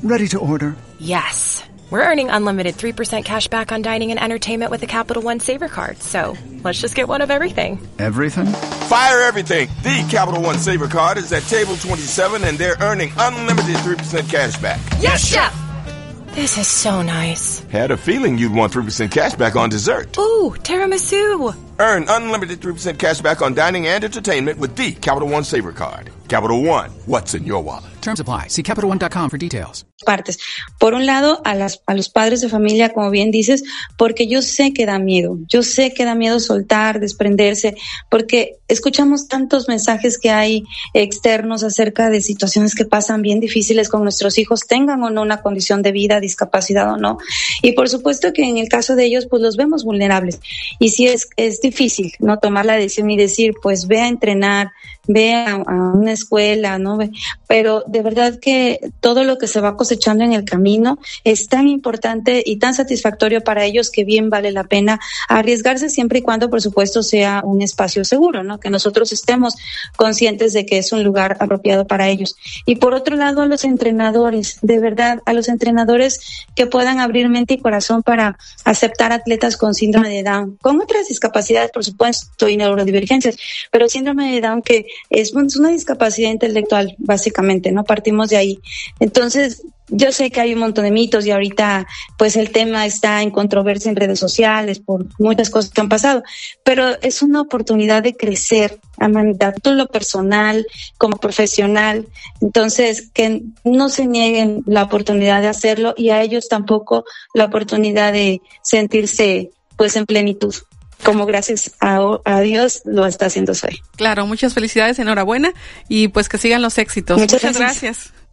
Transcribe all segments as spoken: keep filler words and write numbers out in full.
Ready to order. Yes. We're earning unlimited three percent cash back on dining and entertainment with the Capital One Saver Card. So let's just get one of everything. Everything? Fire everything. The Capital One Saver Card is at table twenty-seven and they're earning unlimited three percent cash back. Yes, Chef! This is so nice. Had a feeling you'd want three percent cash back on dessert. Ooh, tiramisu. Earn unlimited three percent cash back on dining and entertainment with the Capital One Saver Card. Capital One, what's in your wallet? Terms apply. See Capital One dot com for details. Partes. Por un lado, a, las, a los padres de familia, como bien dices, porque yo sé que da miedo. Yo sé que da miedo soltar, desprenderse, porque escuchamos tantos mensajes que hay externos acerca de situaciones que pasan bien difíciles con nuestros hijos, tengan o no una condición de vida, discapacidad o no. Y por supuesto que en el caso de ellos, pues los vemos vulnerables. Y sí es, es difícil, ¿no? Tomar la decisión y decir, pues ve a entrenar, ve a, a una escuela, ¿no? Pero de verdad que todo lo que se va cosechando en el camino es tan importante y tan satisfactorio para ellos que bien vale la pena arriesgarse siempre y cuando, por supuesto, sea un espacio seguro, ¿no? Que nosotros estemos conscientes de que es un lugar apropiado para ellos. Y por otro lado, a los entrenadores, de verdad, a los entrenadores que puedan abrir mente y corazón para aceptar atletas con síndrome de Down, con otras discapacidades, por supuesto, y neurodivergencias, pero síndrome de Down que es una discapacidad intelectual, básicamente, ¿no? Partimos de ahí. Entonces, yo sé que hay un montón de mitos y ahorita pues el tema está en controversia en redes sociales por muchas cosas que han pasado, pero es una oportunidad de crecer, tanto en lo personal como profesional. Entonces, que no se nieguen la oportunidad de hacerlo y a ellos tampoco la oportunidad de sentirse pues en plenitud, como gracias a, a Dios lo está haciendo Zoe. Claro, muchas felicidades, enhorabuena y pues que sigan los éxitos. Muchas, muchas gracias. gracias.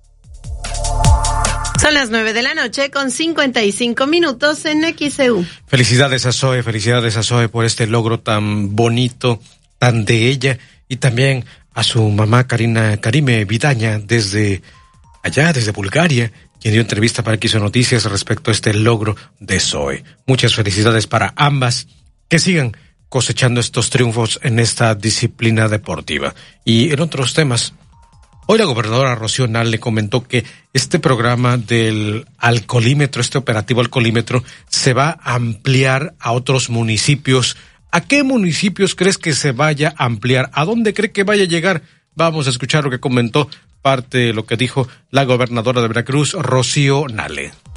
Son las nueve de la noche con cincuenta y cinco minutos en X E U. Felicidades a Zoe, felicidades a Zoe por este logro tan bonito, tan de ella, y también a su mamá Karina Karime Vidaña desde allá, desde Bulgaria, quien dio entrevista para X E U Noticias respecto a este logro de Zoe. Muchas felicidades para ambas, que sigan cosechando estos triunfos en esta disciplina deportiva. Y en otros temas, hoy la gobernadora Rocío Nale comentó que este programa del alcoholímetro, este operativo alcoholímetro, se va a ampliar a otros municipios. ¿A qué municipios crees que se vaya a ampliar? ¿A dónde cree que vaya a llegar? Vamos a escuchar lo que comentó, parte de lo que dijo la gobernadora de Veracruz, Rocío Nale.